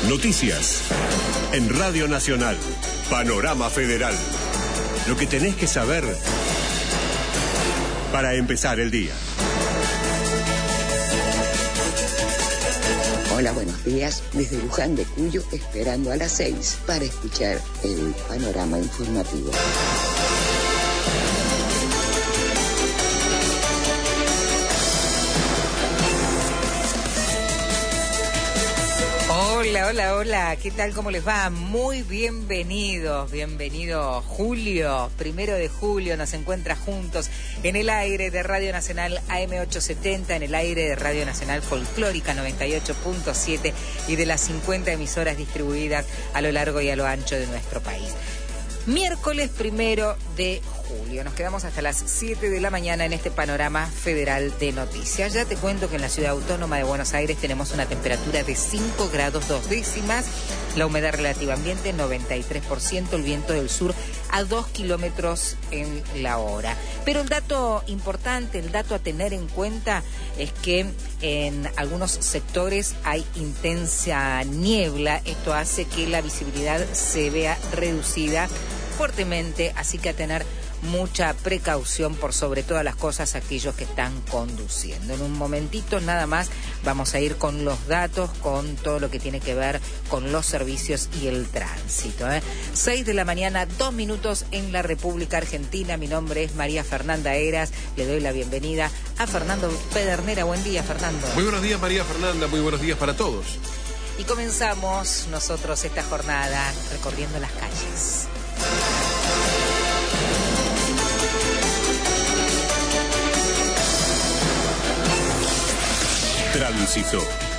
Noticias. En Radio Nacional. Panorama Federal. Lo que tenés que saber para empezar el día. Hola, buenos días. Desde Luján de Cuyo, esperando a las 6 para escuchar el panorama informativo. Hola, ¿qué tal? ¿Cómo les va? Muy bienvenido Julio, 1 de julio, nos encuentra juntos en el aire de Radio Nacional AM870, en el aire de Radio Nacional Folclórica 98.7 y de las 50 emisoras distribuidas a lo largo y a lo ancho de nuestro país. Miércoles 1 de julio, nos quedamos hasta las 7 de la mañana en este panorama federal de noticias. Ya te cuento que en la Ciudad Autónoma de Buenos Aires tenemos una temperatura de 5 grados 2 décimas, la humedad relativa ambiente 93%, el viento del sur a 2 kilómetros en la hora. Pero el dato importante, el dato a tener en cuenta es que en algunos sectores hay intensa niebla. Esto hace que la visibilidad se vea reducida fuertemente, así que a tener mucha precaución por sobre todas las cosas aquellos que están conduciendo. En un momentito nada más vamos a ir con los datos, con todo lo que tiene que ver con los servicios y el tránsito. 6 de la mañana, 2 minutos en la República Argentina. Mi nombre es María Fernanda Heras. Le doy la bienvenida a Fernando Pedernera. Buen día, Fernando. Muy buenos días, María Fernanda. Muy buenos días para todos. Y comenzamos nosotros esta jornada recorriendo las calles. Tránsito.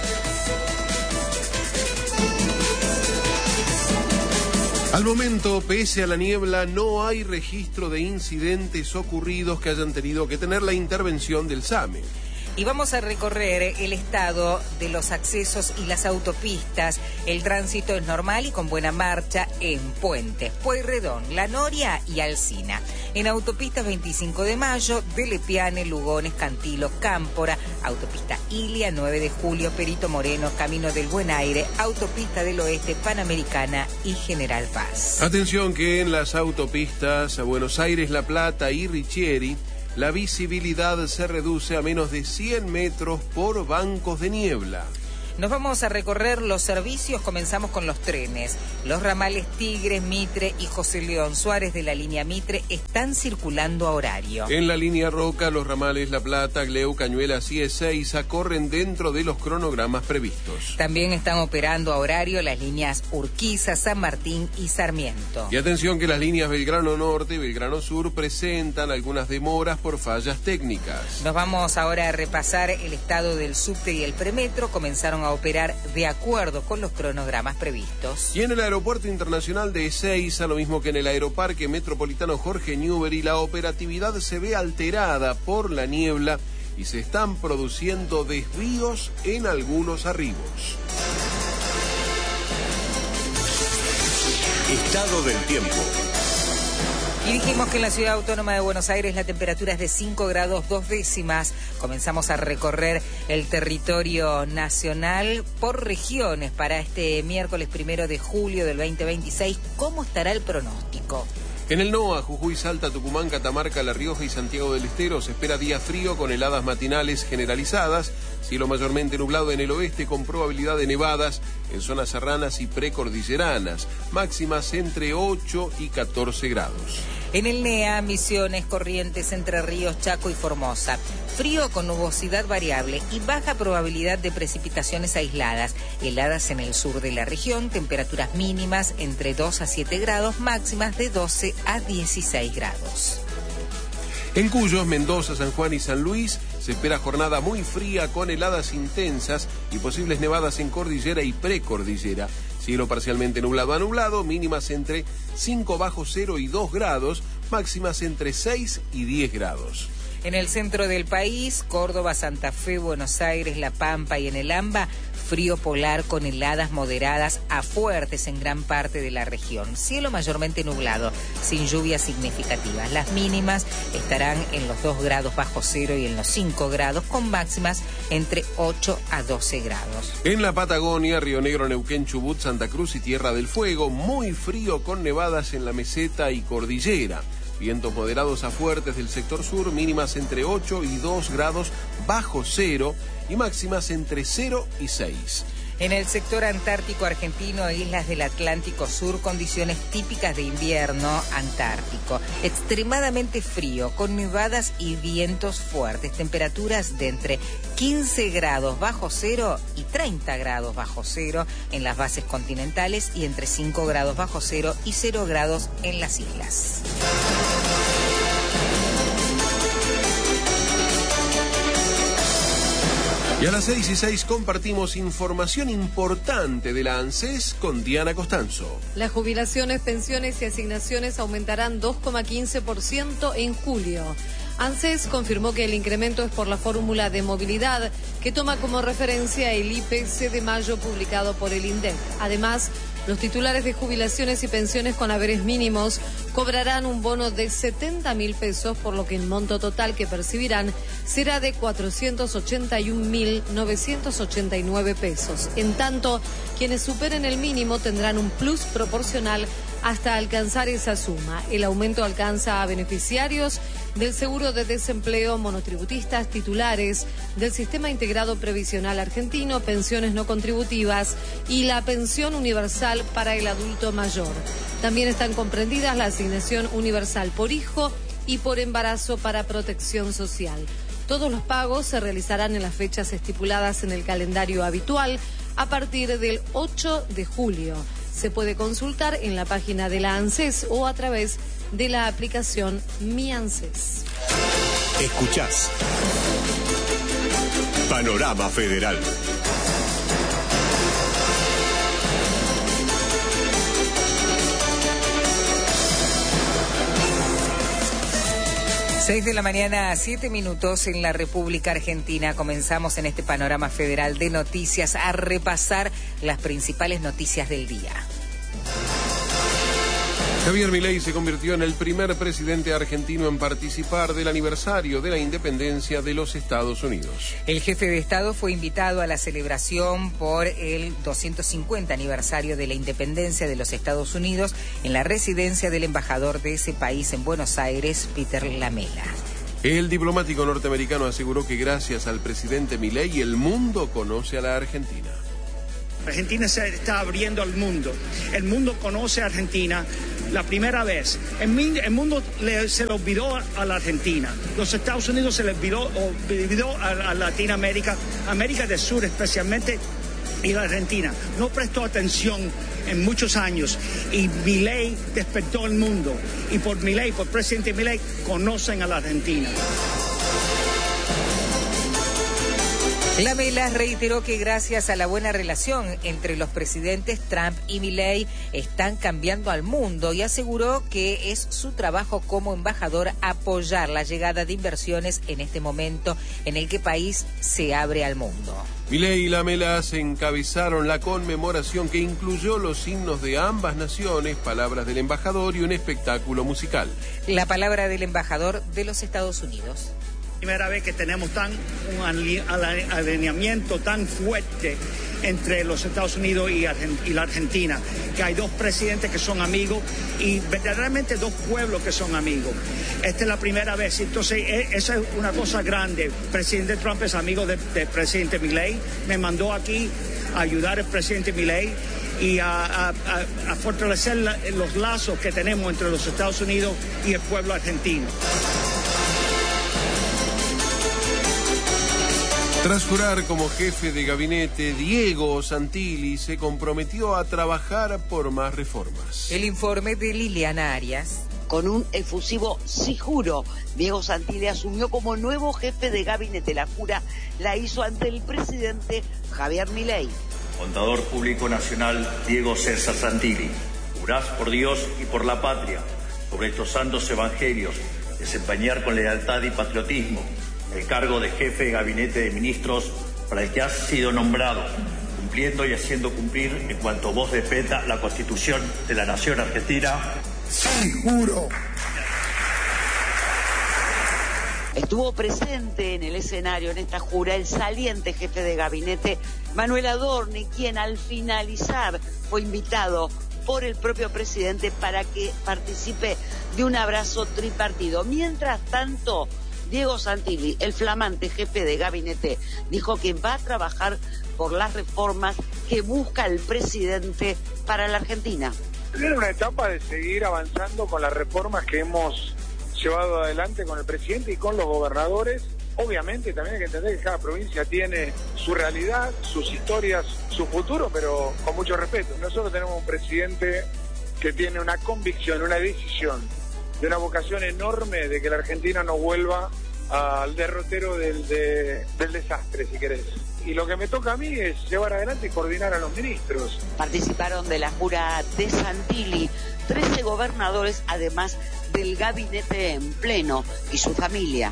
Al momento, pese a la niebla, no hay registro de incidentes ocurridos que hayan tenido que tener la intervención del SAME. Y vamos a recorrer el estado de los accesos y las autopistas. El tránsito es normal y con buena marcha en Puentes, Pueyrredón, La Noria y Alsina. En autopistas 25 de Mayo, de Lepiane, Lugones, Cantilo, Cámpora, autopista Ilia, 9 de Julio, Perito Moreno, Camino del Buen Aire, autopista del Oeste, Panamericana y General Paz. Atención que en las autopistas a Buenos Aires, La Plata y Richieri, la visibilidad se reduce a menos de 100 metros por bancos de niebla. Nos vamos a recorrer los servicios, comenzamos con los trenes. Los ramales Tigres, Mitre y José León Suárez de la línea Mitre están circulando a horario. En la línea Roca, los ramales La Plata, Gleu, Cañuelas y Ezeiza corren dentro de los cronogramas previstos. También están operando a horario las líneas Urquiza, San Martín y Sarmiento. Y atención que las líneas Belgrano Norte y Belgrano Sur presentan algunas demoras por fallas técnicas. Nos vamos ahora a repasar el estado del subte y el premetro. Comenzaron a operar de acuerdo con los cronogramas previstos. Y en el aeropuerto internacional de Ezeiza, lo mismo que en el aeroparque metropolitano Jorge Newbery, la operatividad se ve alterada por la niebla y se están produciendo desvíos en algunos arribos. Estado del tiempo. Y dijimos que en la Ciudad Autónoma de Buenos Aires la temperatura es de 5 grados 2 décimas. Comenzamos a recorrer el territorio nacional por regiones para este miércoles 1 de julio del 2026. ¿Cómo estará el pronóstico? En el NOA, Jujuy, Salta, Tucumán, Catamarca, La Rioja y Santiago del Estero se espera día frío con heladas matinales generalizadas, cielo mayormente nublado en el oeste con probabilidad de nevadas en zonas serranas y precordilleranas, máximas entre 8 y 14 grados. En el NEA, Misiones, Corrientes, Entre Ríos, Chaco y Formosa. Frío con nubosidad variable y baja probabilidad de precipitaciones aisladas. Heladas en el sur de la región, temperaturas mínimas entre 2 a 7 grados, máximas de 12 a 16 grados. En Cuyos, Mendoza, San Juan y San Luis se espera jornada muy fría con heladas intensas y posibles nevadas en cordillera y precordillera. Cielo parcialmente nublado a nublado, mínimas entre 5 bajo cero y 2 grados, máximas entre 6 y 10 grados. En el centro del país, Córdoba, Santa Fe, Buenos Aires, La Pampa y en el AMBA, frío polar con heladas moderadas a fuertes en gran parte de la región. Cielo mayormente nublado, sin lluvias significativas. Las mínimas estarán en los 2 grados bajo cero y en los 5 grados, con máximas entre 8 a 12 grados. En la Patagonia, Río Negro, Neuquén, Chubut, Santa Cruz y Tierra del Fuego, muy frío con nevadas en la meseta y cordillera. Vientos moderados a fuertes del sector sur, mínimas entre 8 y 2 grados bajo cero y máximas entre 0 y 6. En el sector antártico argentino e islas del Atlántico Sur, condiciones típicas de invierno antártico. Extremadamente frío, con nevadas y vientos fuertes. Temperaturas de entre 15 grados bajo cero y 30 grados bajo cero en las bases continentales y entre 5 grados bajo cero y 0 grados en las islas. Y a las 6:06 compartimos información importante de la ANSES con Diana Costanzo. Las jubilaciones, pensiones y asignaciones aumentarán 2,15% en julio. ANSES confirmó que el incremento es por la fórmula de movilidad que toma como referencia el IPC de mayo publicado por el INDEC. Además, los titulares de jubilaciones y pensiones con haberes mínimos cobrarán un bono de 70.000 pesos, por lo que el monto total que percibirán será de 481.989 pesos. En tanto, quienes superen el mínimo tendrán un plus proporcional hasta alcanzar esa suma. El aumento alcanza a beneficiarios del seguro de desempleo, monotributistas, titulares del Sistema Integrado Previsional Argentino, pensiones no contributivas y la pensión universal para el adulto mayor. También están comprendidas la asignación universal por hijo y por embarazo para protección social. Todos los pagos se realizarán en las fechas estipuladas en el calendario habitual a partir del 8 de julio. Se puede consultar en la página de la ANSES o a través de la aplicación Mi ANSES. Escuchás Panorama Federal. Seis de la mañana, 7 minutos en la República Argentina. Comenzamos en este Panorama Federal de Noticias a repasar las principales noticias del día. Javier Milei se convirtió en el primer presidente argentino en participar del aniversario de la independencia de los Estados Unidos. El jefe de Estado fue invitado a la celebración por el 250 aniversario de la independencia de los Estados Unidos en la residencia del embajador de ese país en Buenos Aires, Peter Lamela. El diplomático norteamericano aseguró que gracias al presidente Milei el mundo conoce a la Argentina. Argentina se está abriendo al mundo. El mundo conoce a Argentina la primera vez. El mundo se le olvidó a la Argentina. Los Estados Unidos se le olvidó a Latinoamérica, América del Sur especialmente, y la Argentina. No prestó atención en muchos años y Milei despertó el mundo. Y por Milei, por presidente Milei, conocen a la Argentina. Lamela reiteró que gracias a la buena relación entre los presidentes Trump y Milei están cambiando al mundo y aseguró que es su trabajo como embajador apoyar la llegada de inversiones en este momento en el que el país se abre al mundo. Milei y Lamela se encabezaron la conmemoración que incluyó los himnos de ambas naciones, palabras del embajador y un espectáculo musical. La palabra del embajador de los Estados Unidos. Primera vez que tenemos un alineamiento tan fuerte entre los Estados Unidos y la Argentina, que hay dos presidentes que son amigos y verdaderamente dos pueblos que son amigos. Esta es la primera vez, entonces esa es una cosa grande. El presidente Trump es amigo del presidente Milei, me mandó aquí a ayudar al presidente Milei y a fortalecer los lazos que tenemos entre los Estados Unidos y el pueblo argentino. Tras jurar como jefe de gabinete, Diego Santilli se comprometió a trabajar por más reformas. El informe de Liliana Arias. Con un efusivo sí juro, Diego Santilli asumió como nuevo jefe de gabinete. La jura la hizo ante el presidente Javier Milei. Contador Público Nacional Diego César Santilli, jurás por Dios y por la patria, sobre estos santos evangelios, desempeñar con lealtad y patriotismo el cargo de jefe de gabinete de ministros para el que has sido nombrado, cumpliendo y haciendo cumplir en cuanto voz dependa la Constitución de la Nación Argentina. Sí, juro. Estuvo presente en el escenario, en esta jura, el saliente jefe de gabinete, Manuel Adorni, quien al finalizar fue invitado por el propio presidente para que participe de un abrazo tripartido. Mientras tanto, Diego Santilli, el flamante jefe de gabinete, dijo que va a trabajar por las reformas que busca el presidente para la Argentina. Tiene una etapa de seguir avanzando con las reformas que hemos llevado adelante con el presidente y con los gobernadores. Obviamente también hay que entender que cada provincia tiene su realidad, sus historias, su futuro, pero con mucho respeto. Nosotros tenemos un presidente que tiene una convicción, una decisión, de una vocación enorme de que la Argentina no vuelva al derrotero del desastre, si querés. Y lo que me toca a mí es llevar adelante y coordinar a los ministros. Participaron de la jura de Santilli 13 gobernadores, además del gabinete en pleno y su familia.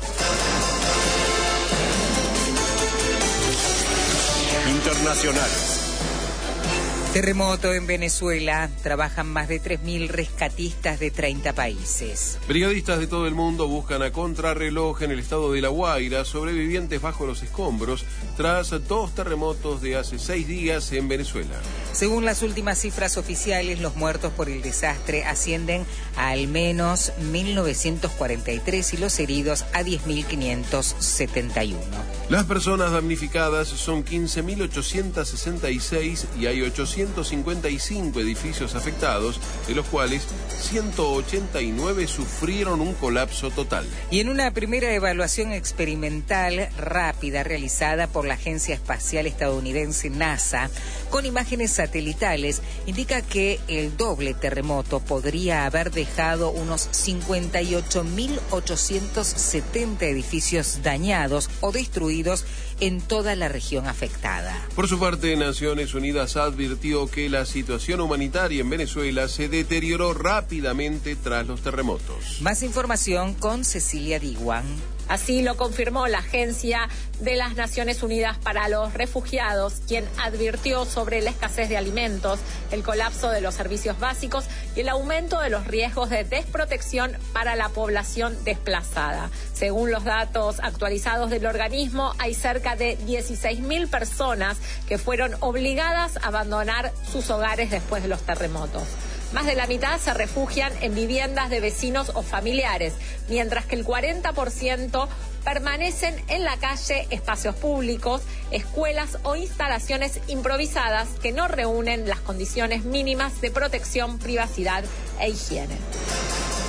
Internacionales. Terremoto en Venezuela. Trabajan más de 3.000 rescatistas de 30 países. Brigadistas de todo el mundo buscan a contrarreloj en el estado de La Guaira sobrevivientes bajo los escombros tras 2 terremotos de hace 6 días en Venezuela. Según las últimas cifras oficiales, los muertos por el desastre ascienden a al menos 1.943 y los heridos a 10.571. Las personas damnificadas son 15.866 y hay 855 edificios afectados, de los cuales 189 sufrieron un colapso total. Y en una primera evaluación experimental rápida realizada por la Agencia Espacial Estadounidense NASA, con imágenes satelitales, indica que el doble terremoto podría haber dejado unos 58.870 edificios dañados o destruidos en toda la región afectada. Por su parte, Naciones Unidas advirtió que la situación humanitaria en Venezuela se deterioró rápidamente tras los terremotos. Más información con Cecilia Diguan. Así lo confirmó la Agencia de las Naciones Unidas para los Refugiados, quien advirtió sobre la escasez de alimentos, el colapso de los servicios básicos y el aumento de los riesgos de desprotección para la población desplazada. Según los datos actualizados del organismo, hay cerca de 16.000 personas que fueron obligadas a abandonar sus hogares después de los terremotos. Más de la mitad se refugian en viviendas de vecinos o familiares, mientras que el 40% permanecen en la calle, espacios públicos, escuelas o instalaciones improvisadas que no reúnen las condiciones mínimas de protección, privacidad e higiene.